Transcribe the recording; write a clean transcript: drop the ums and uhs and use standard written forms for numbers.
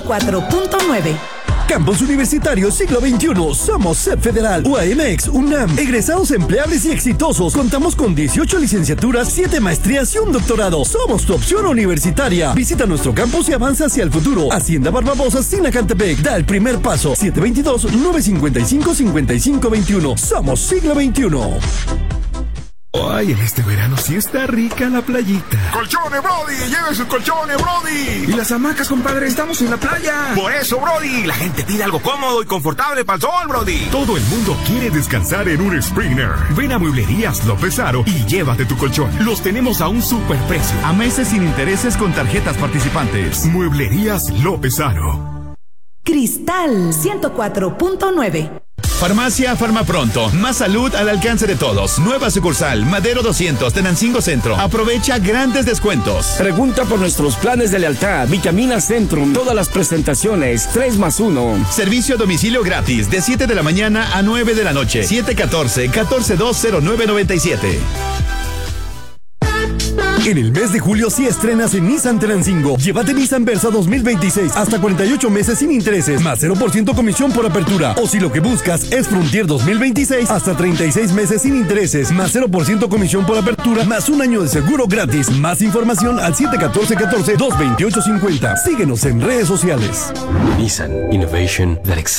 104.9. Campus Universitario Siglo XXI. Somos SEP Federal, UAMX, UNAM. Egresados empleables y exitosos. Contamos con 18 licenciaturas, 7 maestrías y un doctorado. Somos tu opción universitaria. Visita nuestro campus y avanza hacia el futuro. Hacienda Barbabosa, Sinacantepec. Da el primer paso. 722-955-5521. Somos Siglo XXI. Ay, en este verano sí está rica la playita. ¡Colchones, Brody! ¡Lleven sus colchones, Brody! Y las hamacas, compadre, estamos en la playa. Por eso, Brody, la gente pide algo cómodo y confortable para el sol, Brody. Todo el mundo quiere descansar en un Springer. Ven a Mueblerías López Aro y llévate tu colchón. Los tenemos a un superprecio. A meses sin intereses con tarjetas participantes. Mueblerías López Aro. Cristal 104.9. Farmacia Farmapronto, más salud al alcance de todos. Nueva sucursal, Madero 200, Tenancingo Centro. Aprovecha grandes descuentos. Pregunta por nuestros planes de lealtad. Vitamina Centrum, todas las presentaciones, 3+1. Servicio a domicilio gratis, de 7 de la mañana a 9 de la noche. 714-1420997. En el mes de julio sí estrenas en Nissan Tenancingo. Llévate Nissan Versa 2026 hasta 48 meses sin intereses, más 0% comisión por apertura. O si lo que buscas es Frontier 2026 hasta 36 meses sin intereses, más 0% comisión por apertura, más un año de seguro gratis. Más información al 714-228-50. Síguenos en redes sociales. Nissan Innovation that excites.